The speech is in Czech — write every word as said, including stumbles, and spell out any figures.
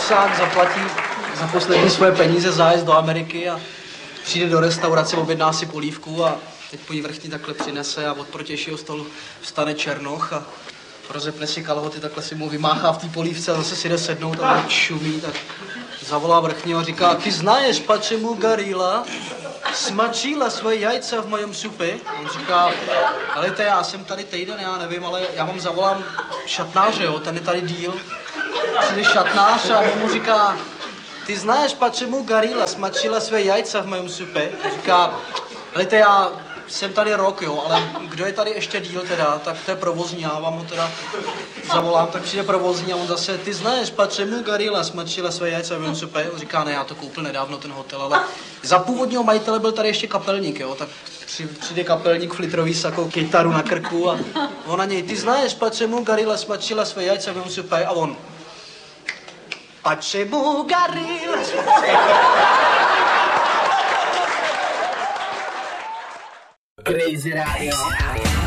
Rusák zaplatí za poslední svoje peníze zájezd do Ameriky a přijde do restaurace, objedná si polívku a teď po jí vrchní takhle přinese a od protějšího stolu vstane Černoch a rozepne si kalhoty, takhle si mu vymáchá v té polívce a zase si jde sednout a šumí, tak zavolá vrchního a říká, ty znáš, pačemu Garila smačila svoje jajca v mojom supě? On říká, ale to já jsem tady týden, já nevím, ale já vám zavolám šatnáře, jo, ten je tady díl. Přijde šatnář a on mu říká, ty znáš, pačemu Garila smačila své jajca v mojom supě? On říká, ale to já jsem tady rok, jo, ale kdo je tady ještě díl teda, tak to je provozní, já vám ho teda zavolám, tak přijde provozní a on zase, ty znáš, pačemu Garila smačila své jajce v mojom supě? On říká, ne, já to koupil nedávno ten hotel, ale za původního majitele byl tady ještě kapelník, jo, tak přijde kapelník flitrový s takovou kytaru na krku a on na něj, ty znáš, pačemu Garila smačila své jajce v mojom supě? A on, pačemu Garila Crazy Radio.